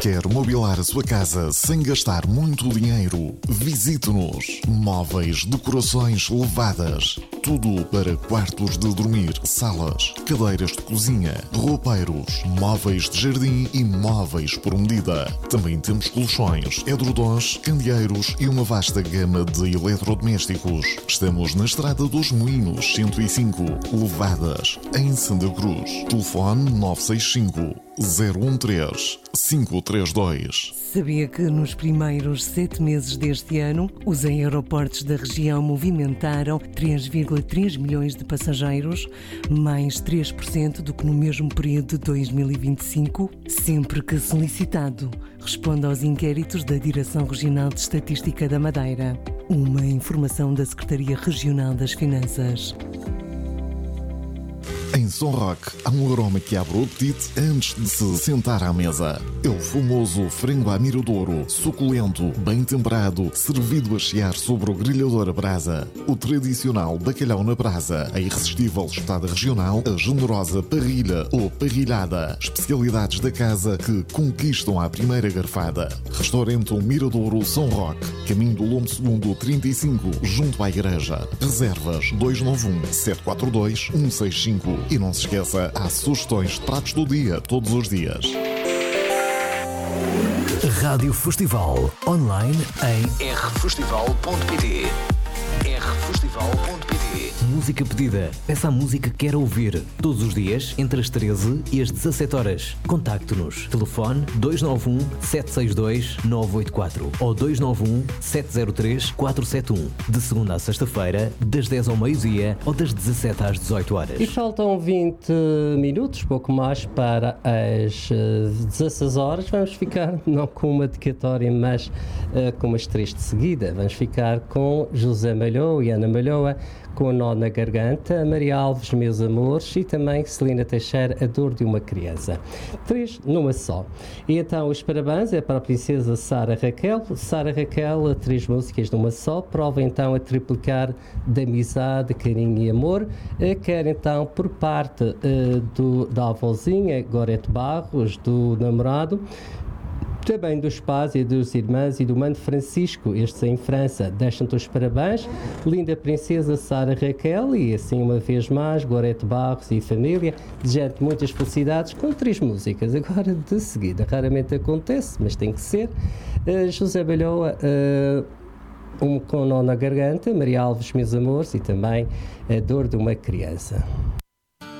Quer mobilar a sua casa sem gastar muito dinheiro? Visite-nos. Móveis, decorações levadas. Tudo para quartos de dormir, salas, cadeiras de cozinha, roupeiros, móveis de jardim e móveis por medida. Também temos colchões, edredons, candeeiros e uma vasta gama de eletrodomésticos. Estamos na Estrada dos Moinhos, 105, Levadas, em Santa Cruz. Telefone 965 013 532. Sabia que nos primeiros 7 meses deste ano, os aeroportos da região movimentaram 3,3 milhões de passageiros, mais 3% do que no mesmo período de 2025? Sempre que solicitado, responda aos inquéritos da Direção Regional de Estatística da Madeira. Uma informação da Secretaria Regional das Finanças. Em São Roque, há um aroma que abre o apetite antes de se sentar à mesa. É o famoso frango à miradouro, suculento, bem temperado, servido a chiar sobre o grelhador a brasa. O tradicional bacalhau na brasa, a irresistível espetada regional, a generosa parrilha ou parrilhada. Especialidades da casa que conquistam à primeira garfada. Restaurante Miradouro São Roque, caminho do Lombo II 35, junto à igreja. Reservas 291 742 165. E não se esqueça, há sugestões de pratos do dia, todos os dias. Rádio Festival, online em rfestival.pt. rfestival.pt. Música pedida. Peça a música que quer ouvir. Todos os dias, entre as 13 e as 17 horas. Contacte-nos. Telefone 291 762 984 ou 291 703 471. De segunda a sexta-feira, das 10 ao meio-dia ou das 17 às 18 horas. E faltam 20 minutos, pouco mais, para as 16 horas. Vamos ficar, não com uma dedicatória, mas com umas 3 de seguida. Vamos ficar com José Malhoa e Ana Malhoa, com o Nó na Garganta, Maria Alves, Meus Amores, e também Celina Teixeira, A Dor de uma Criança. 3 numa só. E então os parabéns é para a princesa Sara Raquel. Sara Raquel, 3 músicas numa só, prova então a triplicar de amizade, carinho e amor. Quer então por parte da avózinha Gorete Barros, do namorado, também dos pais e dos irmãos e do mano Francisco, estes em França. Deixam-te os parabéns, linda princesa Sara Raquel, e assim uma vez mais, Gorete Barros e família, desejando muitas felicidades com 3 músicas. Agora de seguida, raramente acontece, mas tem que ser. José Malhoa, com Nó na Garganta, Maria Alves, Meus Amores, e também A Dor de uma Criança.